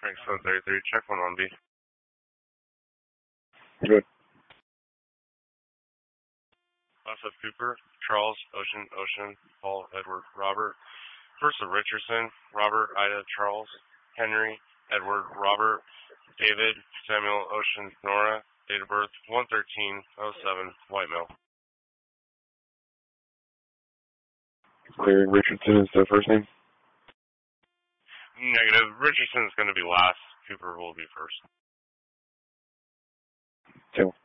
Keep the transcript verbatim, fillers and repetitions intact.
Frank seven thirty-three, check one one B. Good. Last of Cooper, Charles, Ocean, Ocean, Paul, Edward, Robert. First of Richardson, Robert, Ida, Charles, Henry, Edward, Robert, David, Samuel, Ocean, Nora. Date of birth one thirteen oh seven, white male. Clear. Richardson is the first name? Negative. Richardson is going to be last. Cooper will be first. Two.